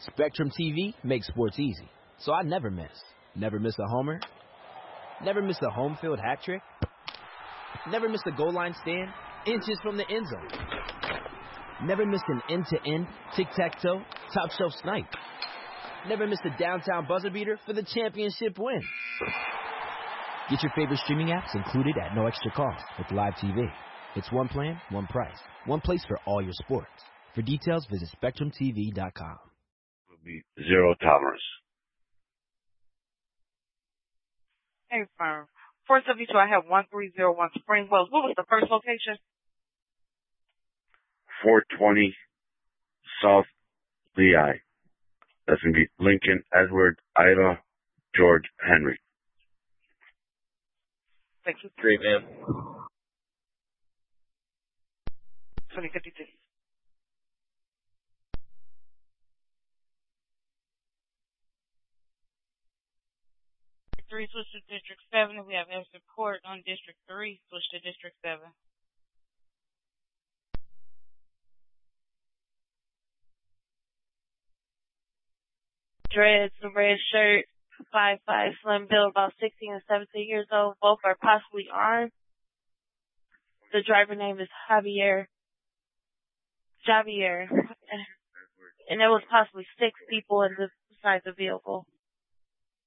Spectrum TV makes sports easy, so I never miss. Never miss a homer. Never miss a home field hat trick. Never miss a goal line stand inches from the end zone. Never miss an end-to-end, tic-tac-toe, top-shelf snipe. Never miss a downtown buzzer beater for the championship win. Get your favorite streaming apps included at no extra cost with Live TV. It's one plan, one price, one place for all your sports. For details, visit SpectrumTV.com. Will be zero tolerance. Hey, firm. 472, I have 1301 Spring Wells. What was the first location? 420 South Lehigh. That's going to be Lincoln, Edward, Ida, George, Henry. Thank you. Great, ma'am. 2052. 3, switch to District 7. We have Epsom Court on District 3. Switch to District 7. Dreads, a red shirt, 5'5", slim build, about 16 and 17 years old. Both are possibly armed. The driver name is Javier. And there was possibly 6 people inside the vehicle.